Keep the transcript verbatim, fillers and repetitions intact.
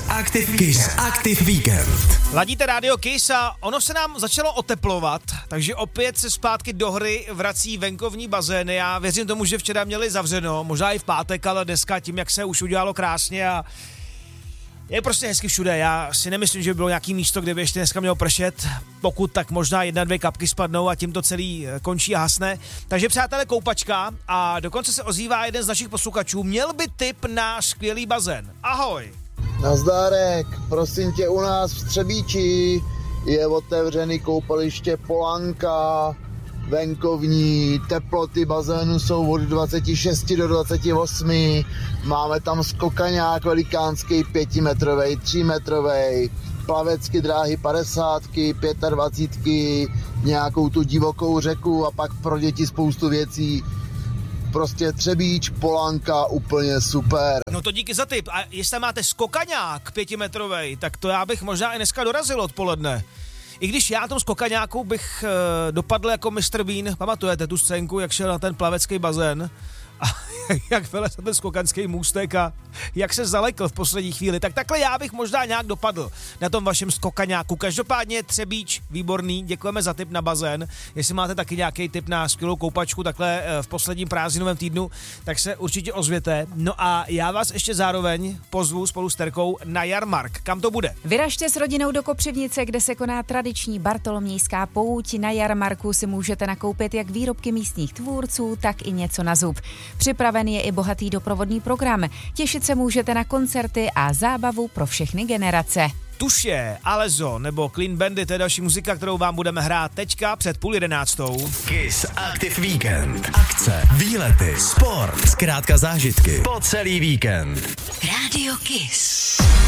Active, Kiss Active Weekend. Ladíte rádio Kiss a ono se nám začalo oteplovat, takže opět se zpátky do hry vrací venkovní bazény. Já věřím tomu, že včera měli zavřeno, možná i v pátek, ale dneska tím, jak se už udělalo krásně a je prostě hezky všude. Já si nemyslím, že by bylo nějaký místo, kde by ještě dneska mělo pršet. Pokud, tak možná jedna, dvě kapky spadnou a tím to celý končí a hasne. Takže přátelé, koupačka a dokonce se ozývá jeden z našich posluchačů. Měl by tip na skvělý bazén. Ahoj. Nazdárek, prosím tě, u nás v Třebíči je otevřený koupaliště Polanka, venkovní, teploty bazénu jsou od dvacet šest do dvacet osm, máme tam skokaňák velikánský pětimetrovej, třímetrovej, plavecky dráhy padesátky, pětadvacítky, nějakou tu divokou řeku a pak pro děti spoustu věcí. Prostě Třebíč, Polanka, úplně super. No to díky za tip. A jestli máte skokaňák pětimetrovej, tak to já bych možná i dneska dorazil odpoledne. I když já na tom skokaňáku bych e, dopadl jako mister Bean, pamatujete tu scénku, jak šel na ten plavecký bazén a jak vylez na ten skokanský můstek a jak se zalekl v poslední chvíli, tak takhle já bych možná nějak dopadl na tom vašem skokaňáku. Každopádně Třebíč, výborný, děkujeme za tip na bazén. Jestli máte taky nějaký tip na skvělou koupačku takhle v posledním prázdninovém týdnu, tak se určitě ozvěte. No a já vás ještě zároveň pozvu spolu s Terkou na jarmark. Kam to bude? Vyražte s rodinou do Kopřivnice, kde se koná tradiční bartolomějská pouť. Na jarmarku si můžete nakoupit jak výrobky místních tvůrců, tak i něco na zub. Připraven je i bohatý doprovodný program. Těšit se můžete na koncerty a zábavu pro všechny generace. Tuše, Alezo nebo Clean Bandit, to je další muzika, kterou vám budeme hrát teďka před půl jedenáctou. Kiss Active Weekend. Akce, výlety, sport, zkrátka zážitky po celý víkend. Rádio Kiss.